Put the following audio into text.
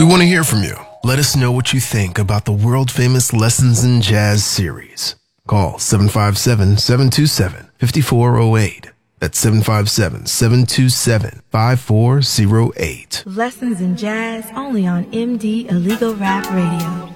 We want to hear from you. Let us know what you think about the world-famous Lessons in Jazz series. Call 757-727-5408. That's 757-727-5408. Lessons in Jazz, only on MD Illegal Rap Radio.